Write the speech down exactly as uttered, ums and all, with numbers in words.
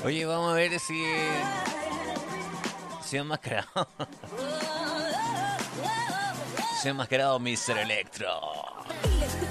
Oye, vamos a ver si... Si ha enmascarado. Se ha enmascarado mister Electro.